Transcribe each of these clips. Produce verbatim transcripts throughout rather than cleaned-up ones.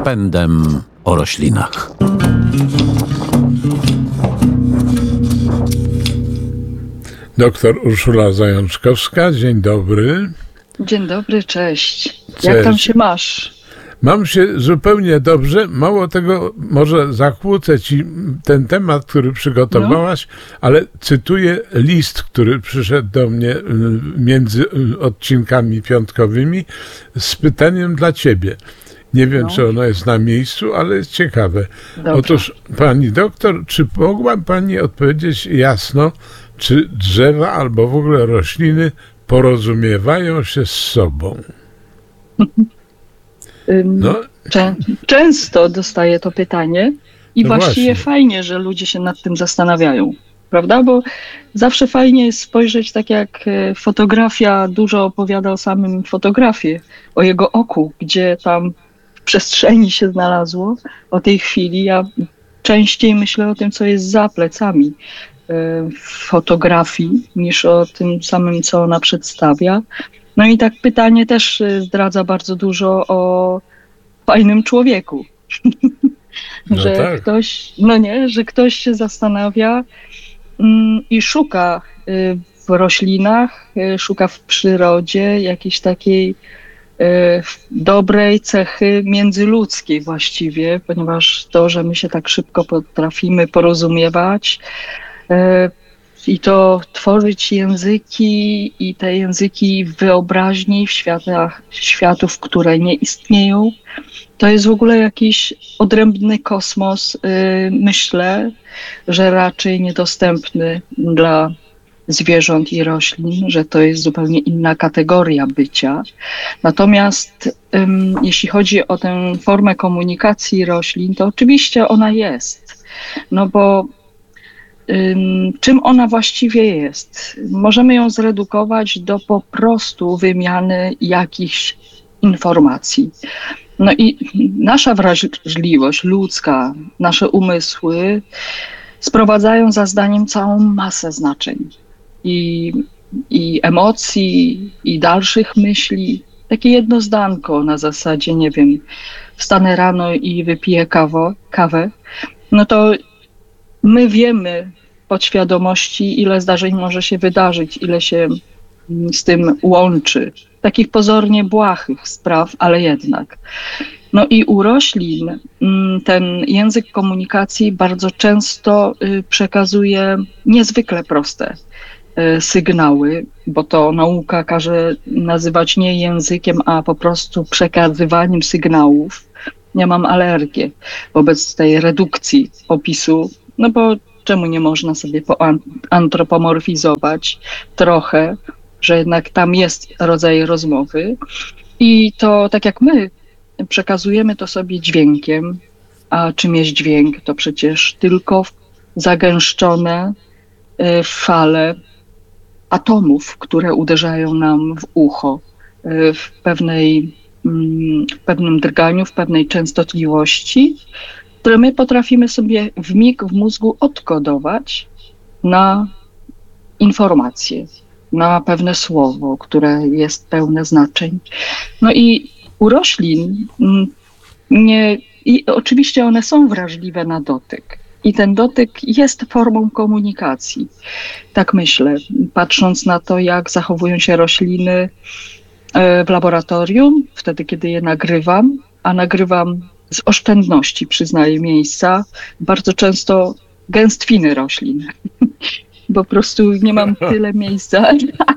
pędem o roślinach. Doktor Urszula Zajączkowska, dzień dobry. Dzień dobry, cześć. Cześć. Jak tam się masz? Mam się zupełnie dobrze. Mało tego, może zakłócę ci ten temat, który przygotowałaś, no. ale cytuję list, który przyszedł do mnie między odcinkami piątkowymi z pytaniem dla ciebie. Nie wiem, no. czy ono jest na miejscu, ale jest ciekawe. Dobra. Otóż, pani doktor, czy mogła pani odpowiedzieć jasno, czy drzewa albo w ogóle rośliny porozumiewają się z sobą? No. Czę- często dostaję to pytanie i no właściwie właśnie. fajnie, że ludzie się nad tym zastanawiają, prawda? Bo zawsze fajnie jest spojrzeć, tak jak fotografia dużo opowiada o samym fotografie, o jego oku, gdzie tam w przestrzeni się znalazło. O tej chwili ja częściej myślę o tym, co jest za plecami fotografii, niż o tym samym, co ona przedstawia. No i tak pytanie też zdradza bardzo dużo o fajnym człowieku. No że tak. ktoś, no nie, że ktoś się zastanawia mm, i szuka y, w roślinach, y, szuka w przyrodzie jakiejś takiej y, dobrej cechy międzyludzkiej właściwie, ponieważ to, że my się tak szybko potrafimy porozumiewać, y, i to tworzyć języki i te języki wyobraźni w światach, światów, które nie istnieją, to jest w ogóle jakiś odrębny kosmos, yy, myślę, że raczej niedostępny dla zwierząt i roślin, że to jest zupełnie inna kategoria bycia. Natomiast ym, jeśli chodzi o tę formę komunikacji roślin, to oczywiście ona jest, no bo czym ona właściwie jest? Możemy ją zredukować do po prostu wymiany jakichś informacji. No i nasza wrażliwość ludzka, nasze umysły sprowadzają za zdaniem całą masę znaczeń i, i emocji, i dalszych myśli. Takie jedno zdanko na zasadzie, nie wiem, wstanę rano i wypiję kawo, kawę, no to my wiemy w podświadomości, ile zdarzeń może się wydarzyć, ile się z tym łączy. Takich pozornie błahych spraw, ale jednak. No i u roślin ten język komunikacji bardzo często przekazuje niezwykle proste sygnały, bo to nauka każe nazywać nie językiem, a po prostu przekazywaniem sygnałów. Ja mam alergię wobec tej redukcji opisu, no bo czemu nie można sobie poantropomorfizować trochę, że jednak tam jest rodzaj rozmowy i to tak jak my przekazujemy to sobie dźwiękiem, a czym jest dźwięk, to przecież tylko zagęszczone fale atomów, które uderzają nam w ucho w pewnej, w pewnym drganiu, w pewnej częstotliwości, które my potrafimy sobie w mig w mózgu odkodować na informacje, na pewne słowo, które jest pełne znaczeń. No i u roślin nie, i oczywiście one są wrażliwe na dotyk. I ten dotyk jest formą komunikacji. Tak myślę, patrząc na to, jak zachowują się rośliny w laboratorium, wtedy, kiedy je nagrywam, a nagrywam z oszczędności, przyznaję miejsca, bardzo często gęstwiny roślin. Po prostu nie mam tyle miejsca.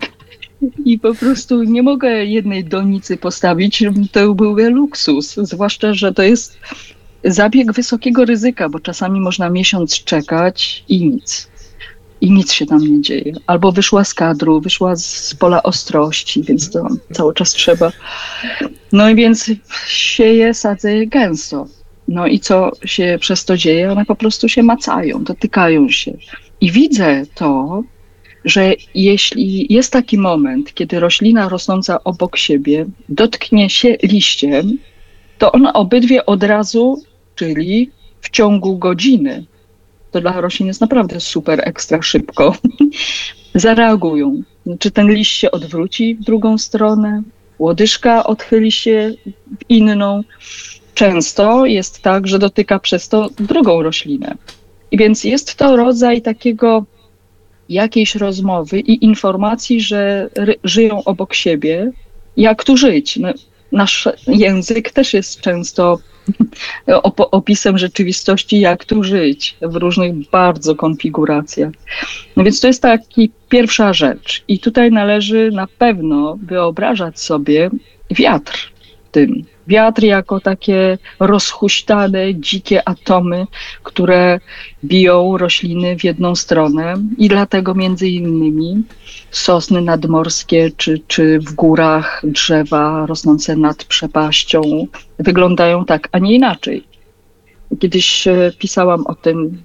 I po prostu nie mogę jednej donicy postawić, to byłby luksus. Zwłaszcza, że to jest zabieg wysokiego ryzyka, bo czasami można miesiąc czekać i nic. I nic się tam nie dzieje. Albo wyszła z kadru, wyszła z pola ostrości, więc to cały czas trzeba. No i więc sieję, sadzę gęsto. No i co się przez to dzieje? One po prostu się macają, dotykają się. I widzę to, że jeśli jest taki moment, kiedy roślina rosnąca obok siebie dotknie się liściem, to one obydwie od razu, czyli w ciągu godziny, to dla roślin jest naprawdę super ekstra szybko, zareagują. Czy ten liść się odwróci w drugą stronę, łodyżka odchyli się w inną, często jest tak, że dotyka przez to drugą roślinę. I więc jest to rodzaj takiego jakiejś rozmowy i informacji, że ry- żyją obok siebie, jak tu żyć. No, nasz język też jest często op- opisem rzeczywistości, jak tu żyć w różnych bardzo konfiguracjach. No więc to jest taki pierwsza rzecz. I tutaj należy na pewno wyobrażać sobie wiatr w tym. Wiatr jako takie rozhuśtane, dzikie atomy, które biją rośliny w jedną stronę i dlatego między innymi sosny nadmorskie czy, czy w górach drzewa rosnące nad przepaścią wyglądają tak, a nie inaczej. Kiedyś e, pisałam o tym,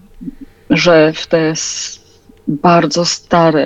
że w te s- bardzo stare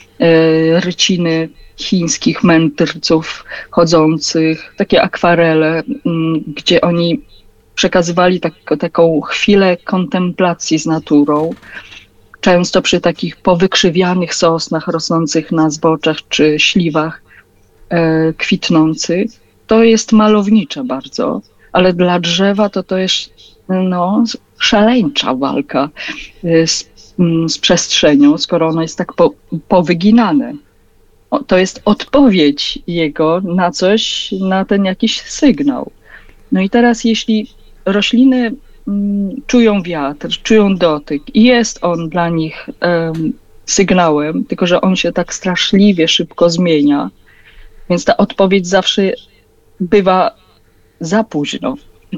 e, ryciny chińskich mędrców chodzących, takie akwarele, mm, gdzie oni przekazywali tak, taką chwilę kontemplacji z naturą, często przy takich powykrzywianych sosnach rosnących na zboczach czy śliwach e, kwitnących. To jest malownicze bardzo, ale dla drzewa to to jest no, szaleńcza walka e, z, mm, z przestrzenią, skoro ono jest tak po, powyginane. O, to jest odpowiedź jego na coś, na ten jakiś sygnał. No i teraz jeśli rośliny mm, czują wiatr, czują dotyk i jest on dla nich em, sygnałem, tylko że on się tak straszliwie szybko zmienia, więc ta odpowiedź zawsze bywa za późno.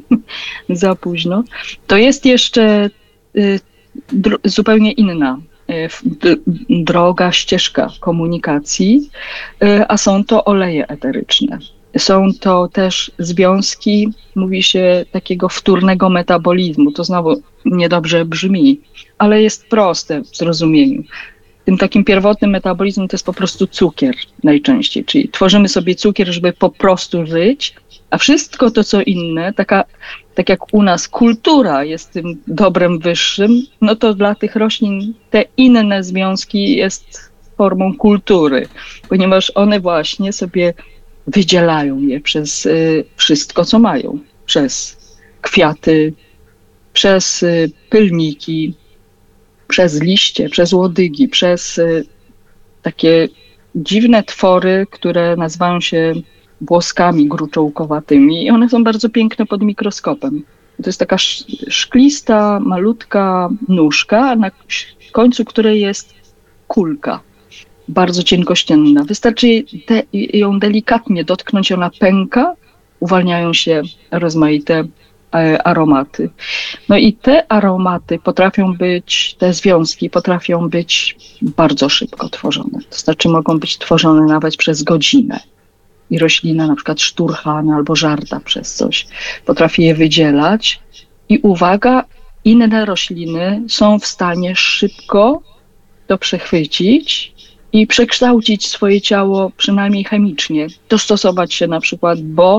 za późno. To jest jeszcze y, dr- zupełnie inna y, d- droga, ścieżka komunikacji, y, a są to oleje eteryczne. Są to też związki, mówi się, takiego wtórnego metabolizmu. To znowu niedobrze brzmi, ale jest proste w zrozumieniu. Tym takim pierwotnym metabolizmem to jest po prostu cukier najczęściej, czyli tworzymy sobie cukier, żeby po prostu żyć, a wszystko to, co inne, taka, tak jak u nas kultura jest tym dobrem wyższym, no to dla tych roślin te inne związki jest formą kultury, ponieważ one właśnie sobie wydzielają je przez y, wszystko, co mają. Przez kwiaty, przez y, pylniki, przez liście, przez łodygi, przez y, takie dziwne twory, które nazywają się włoskami gruczołkowatymi i one są bardzo piękne pod mikroskopem. To jest taka sz- szklista, malutka nóżka, a na końcu której jest kulka. Bardzo cienkościenna. Wystarczy jej te, ją delikatnie dotknąć, ona pęka, uwalniają się rozmaite e, aromaty. No i te aromaty potrafią być, te związki potrafią być bardzo szybko tworzone. To znaczy mogą być tworzone nawet przez godzinę. I roślina na przykład szturchana albo żarta przez coś potrafi je wydzielać. I uwaga, inne rośliny są w stanie szybko to przechwycić i przekształcić swoje ciało przynajmniej chemicznie, dostosować się na przykład, bo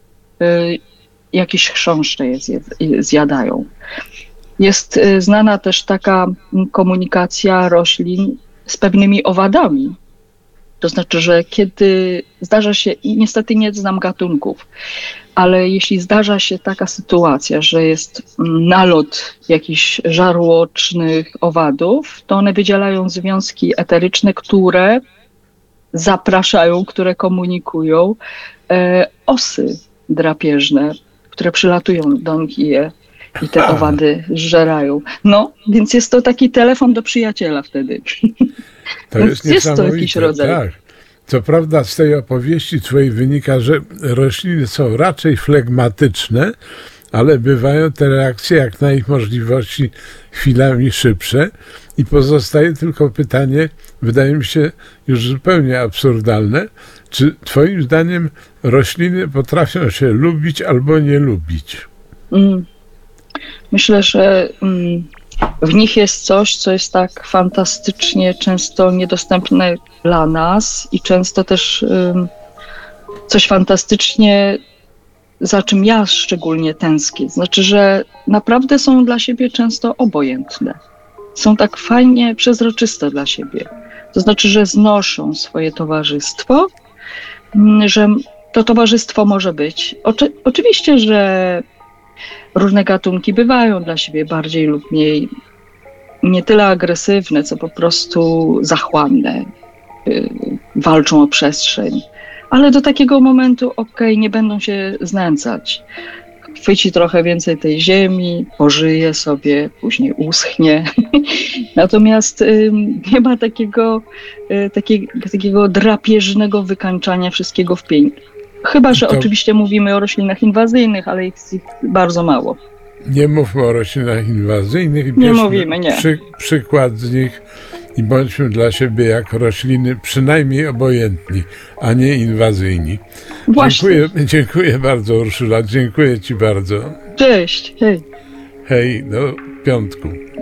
y, jakieś chrząszcze je zje- zjadają. Jest y, znana też taka komunikacja roślin z pewnymi owadami. To znaczy, że kiedy zdarza się, i niestety nie znam gatunków, ale jeśli zdarza się taka sytuacja, że jest nalot jakichś żarłocznych owadów, to one wydzielają związki eteryczne, które zapraszają, które komunikują e, osy drapieżne, które przylatują do nich i je i te owady zżerają. No, więc jest to taki telefon do przyjaciela wtedy. To Więc jest jest to niesamowite. jakiś rodzaj. Tak. Co prawda z tej opowieści twojej wynika, że rośliny są raczej flegmatyczne, ale bywają te reakcje jak na ich możliwości chwilami szybsze i pozostaje tylko pytanie, wydaje mi się już zupełnie absurdalne, czy twoim zdaniem rośliny potrafią się lubić albo nie lubić? Mm. Myślę, że mm, w nich jest coś, co jest tak fantastycznie często niedostępne dla nas i często też ym, coś fantastycznie, za czym ja szczególnie tęsknię. Znaczy, że naprawdę są dla siebie często obojętne. Są tak fajnie przezroczyste dla siebie. To znaczy, że znoszą swoje towarzystwo, mm, że to towarzystwo może być. Oczy- oczywiście, że różne gatunki bywają dla siebie bardziej lub mniej nie tyle agresywne, co po prostu zachłanne, y, walczą o przestrzeń. Ale do takiego momentu, okej, nie będą się znęcać. Chwyci trochę więcej tej ziemi, pożyje sobie, później uschnie. Natomiast y, nie ma takiego, y, takiego, takiego drapieżnego wykańczania wszystkiego w pień. Chyba że To- oczywiście mówimy o roślinach inwazyjnych, ale jest ich bardzo mało. Nie mówmy o roślinach inwazyjnych. Nie bierzmy mówimy, nie. Przy, przykład z nich i bądźmy dla siebie jak rośliny przynajmniej obojętni, a nie inwazyjni. Właśnie. Dziękuję, dziękuję bardzo, Urszula. Dziękuję ci bardzo. Cześć, hej. Hej, do piątku.